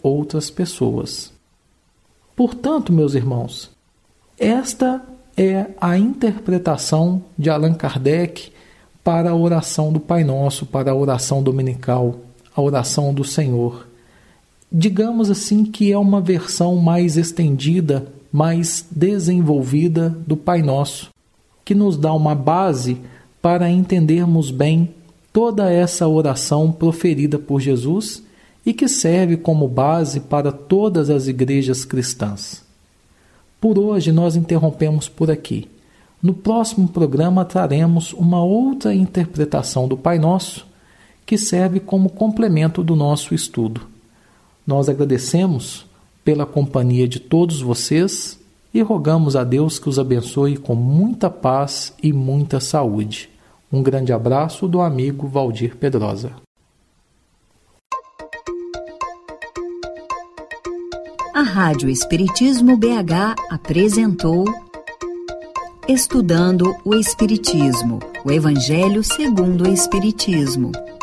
outras pessoas. Portanto, meus irmãos, esta é a interpretação de Allan Kardec para a oração do Pai Nosso, para a oração dominical, a oração do Senhor. Digamos assim que é uma versão mais estendida, mais desenvolvida do Pai Nosso, que nos dá uma base para entendermos bem toda essa oração proferida por Jesus e que serve como base para todas as igrejas cristãs. Por hoje nós interrompemos por aqui. No próximo programa traremos uma outra interpretação do Pai Nosso que serve como complemento do nosso estudo. Nós agradecemos pela companhia de todos vocês e rogamos a Deus que os abençoe com muita paz e muita saúde. Um grande abraço do amigo Valdir Pedrosa. A Rádio Espiritismo BH apresentou Estudando o Espiritismo, o Evangelho segundo o Espiritismo.